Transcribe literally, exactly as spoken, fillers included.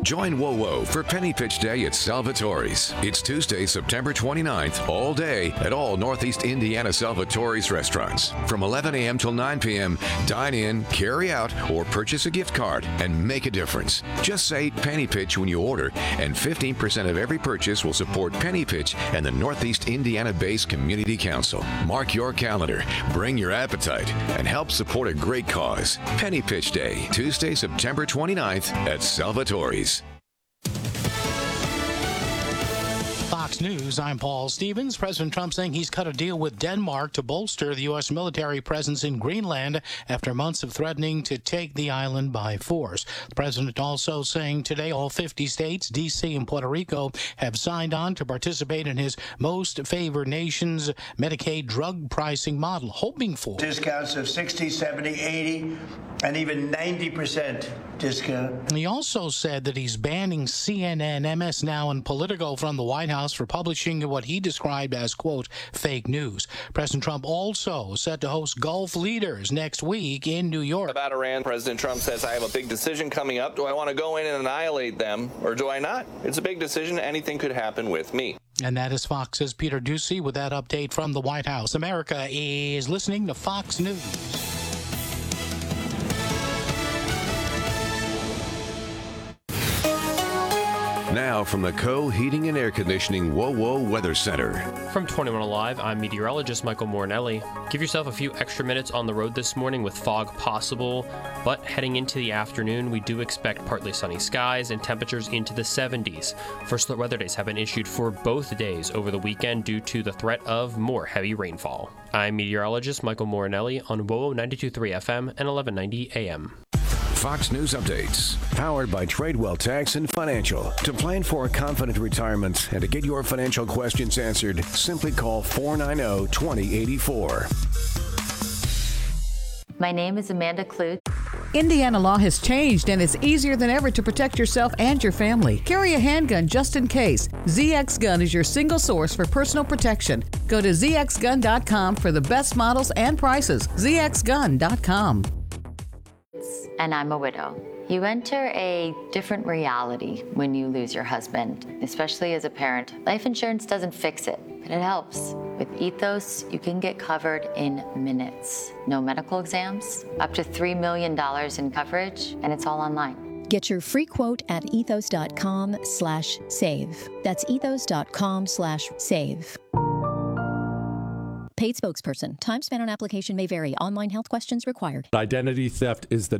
Join WoWo for Penny Pitch Day at Salvatore's. It's Tuesday, September twenty-ninth, all day at all Northeast Indiana Salvatore's restaurants. From eleven a.m. till nine p.m., dine in, carry out, or purchase a gift card and make a difference. Just say Penny Pitch when you order, and fifteen percent of every purchase will support Penny Pitch and the Northeast Indiana-based Community Council. Mark your calendar, bring your appetite, and help support a great cause. Penny Pitch Day, Tuesday, September twenty-ninth at Salvatore's. Fox News, I'm Paul Stevens. President Trump saying he's cut a deal with Denmark to bolster the U S military presence in Greenland after months of threatening to take the island by force. The president also saying today all fifty states, D C and Puerto Rico, have signed on to participate in his most favored nation's Medicaid drug pricing model, hoping for discounts of sixty, seventy, eighty, and even ninety percent discount. And he also said that he's banning C N N, M S Now, and Politico from the White House for publishing what he described as, quote, fake news. President Trump also set to host Gulf leaders next week in New York. About Iran, President Trump says, I have a big decision coming up. Do I want to go in and annihilate them, or do I not? It's a big decision. Anything could happen with me. And that is Fox's Peter Ducey with that update from the White House. America is listening to Fox News. Now from the Co Heating and Air Conditioning WoWo Weather Center. From twenty-one Alive, I'm meteorologist Michael Mornelli. Give yourself a few extra minutes on the road this morning with fog possible, but heading into the afternoon, we do expect partly sunny skies and temperatures into the seventies. First alert weather days have been issued for both days over the weekend due to the threat of more heavy rainfall. I'm meteorologist Michael Mornelli on WoWo ninety-two point three F M and eleven ninety A M. Fox News Updates. Powered by Tradewell Tax and Financial. To plan for a confident retirement and to get your financial questions answered, simply call four nine zero, two zero eight four. My name is Amanda Clute. Indiana law has changed, and it's easier than ever to protect yourself and your family. Carry a handgun just in case. Z X Gun is your single source for personal protection. Go to z x gun dot com for the best models and prices. z x gun dot com. And I'm a widow. You enter a different reality when you lose your husband, especially as a parent. Life insurance doesn't fix it, but it helps. With Ethos, you can get covered in minutes. No medical exams, up to three million dollars in coverage, and it's all online. Get your free quote at ethos dot com slash save. That's ethos dot com slash save. Paid spokesperson. Time spent on application may vary. Online health questions required. Identity theft is the